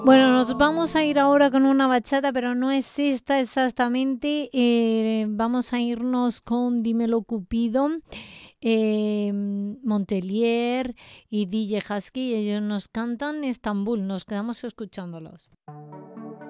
Bueno, nos vamos a ir ahora con una bachata, pero no es esta exactamente. Vamos a irnos con Dímelo Cupido, Montelier y DJ Husky. Ellos nos cantan Estambul. Nos quedamos escuchándolos.